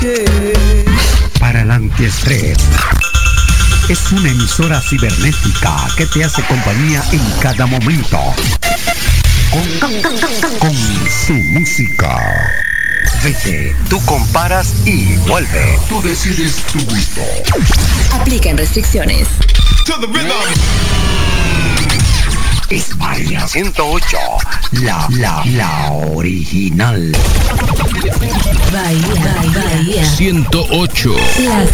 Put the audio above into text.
Para el antiestrés. Es una emisora cibernética que te hace compañía en cada momento. Con su música. Vete, tú comparas y vuelve. Tú decides tu gusto. Aplican restricciones. Es Bahía 108, la original. Bahía 108. La